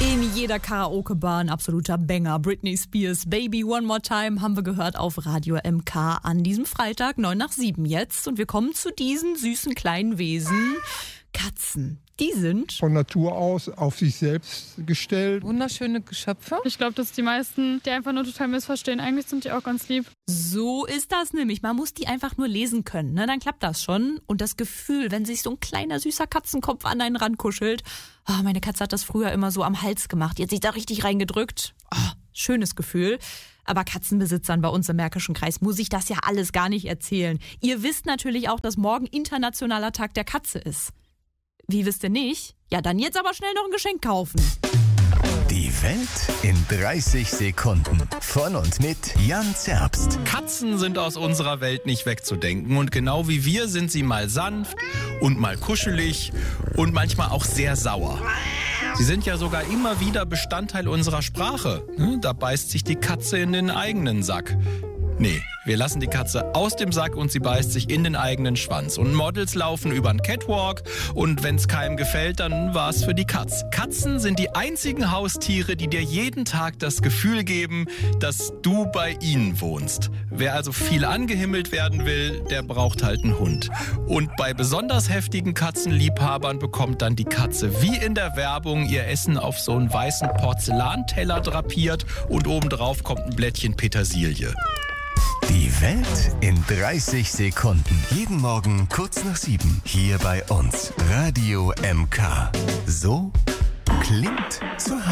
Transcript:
In jeder Karaoke-Bar ein absoluter Banger. Britney Spears Baby One More Time haben wir gehört auf Radio MK an diesem Freitag, 6:09 jetzt. Und wir kommen zu diesen süßen kleinen Wesen, Katzen. Die sind von Natur aus auf sich selbst gestellt. Wunderschöne Geschöpfe. Ich glaube, dass die meisten, die einfach nur total missverstehen, eigentlich sind die auch ganz lieb. So ist das nämlich. Man muss die einfach nur lesen können, ne? Dann klappt das schon. Und das Gefühl, wenn sich so ein kleiner süßer Katzenkopf an einen rankuschelt. Oh, meine Katze hat das früher immer so am Hals gemacht. Die hat sich da richtig reingedrückt. Oh, schönes Gefühl. Aber Katzenbesitzern bei uns im Märkischen Kreis muss ich das ja alles gar nicht erzählen. Ihr wisst natürlich auch, dass morgen Internationaler Tag der Katze ist. Wie, wisst ihr nicht? Ja, dann jetzt aber schnell noch ein Geschenk kaufen. Die Welt in 30 Sekunden. Von und mit Jan Zerbst. Katzen sind aus unserer Welt nicht wegzudenken. Und genau wie wir sind sie mal sanft und mal kuschelig und manchmal auch sehr sauer. Sie sind ja sogar immer wieder Bestandteil unserer Sprache. Da beißt sich die Katze in den eigenen Sack. Nee, wir lassen die Katze aus dem Sack und sie beißt sich in den eigenen Schwanz. Und Models laufen über den Catwalk und wenn's keinem gefällt, dann war's für die Katz. Katzen sind die einzigen Haustiere, die dir jeden Tag das Gefühl geben, dass du bei ihnen wohnst. Wer also viel angehimmelt werden will, der braucht halt einen Hund. Und bei besonders heftigen Katzenliebhabern bekommt dann die Katze wie in der Werbung ihr Essen auf so einen weißen Porzellanteller drapiert und obendrauf kommt ein Blättchen Petersilie. Die Welt in 30 Sekunden. Jeden Morgen kurz nach 7. Hier bei uns. Radio MK. So klingt zu Hause.